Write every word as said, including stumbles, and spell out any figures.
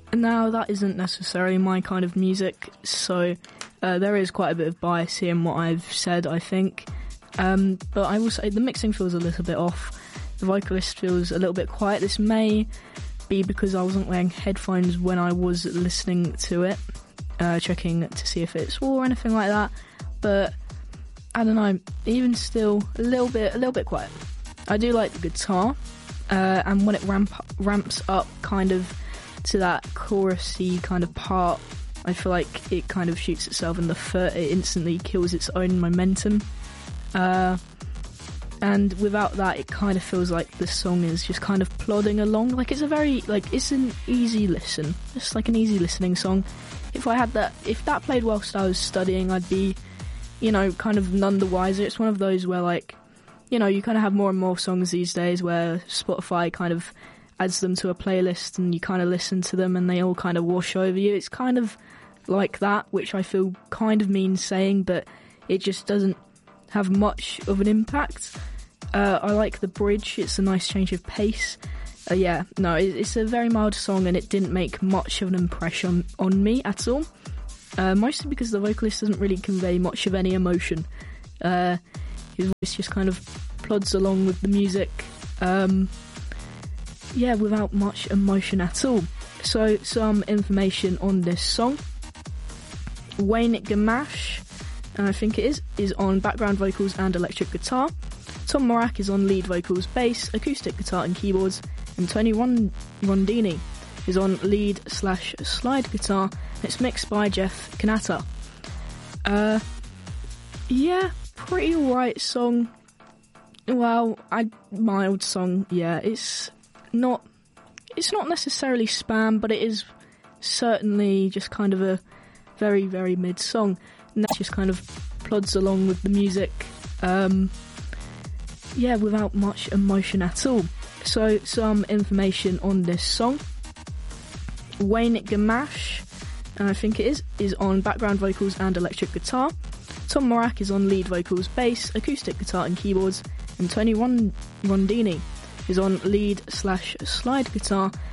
Now, that isn't necessarily my kind of music, so uh, there is quite a bit of bias here in what I've said, I think. Um, but I will say the mixing feels a little bit off. The vocalist feels a little bit quiet. This may be because I wasn't wearing headphones when I was listening to it, uh, checking to see if it swore or anything like that. But I don't know, even still, a little bit, a little bit quiet. I do like the guitar, uh, and when it ramp, ramps up kind of to that chorusy kind of part, I feel like it kind of shoots itself in the foot. It instantly kills its own momentum. Uh, and without that, it kind of feels like the song is just kind of plodding along. Like, it's a very, like, it's an easy listen. Just like an easy listening song. If I had that, if that played whilst I was studying, I'd be, you know, kind of none the wiser. It's one of those where, like, you know, you kind of have more and more songs these days where Spotify kind of adds them to a playlist and you kind of listen to them and they all kind of wash over you. It's kind of like that, which I feel kind of means saying, but it just doesn't have much of an impact. Uh, I like the bridge. It's a nice change of pace. Uh, yeah, no, it, it's a very mild song and it didn't make much of an impression on me at all. Uh, mostly because the vocalist doesn't really convey much of any emotion. Uh, his voice just kind of plods along with the music. Um... Yeah, without much emotion at all. So, some information on this song. Wayne Gamache, and I think it is, is on background vocals and electric guitar. Tom Morak is on lead vocals, bass, acoustic guitar and keyboards. And Tony Ron- Rondini is on lead slash slide guitar. And it's mixed by Jeff Kanata. Uh, yeah, pretty alright song. Well, I mild song, yeah, it's... Not, it's not necessarily spam, but it is certainly just kind of a very, very mid song. And that just kind of plods along with the music, um, yeah, without much emotion at all. So, some information on this song. Wayne Gamache, and I think it is, is on background vocals and electric guitar. Tom Morak is on lead vocals, bass, acoustic guitar and keyboards. And Tony Ron- Rondini is on lead slash slide guitar.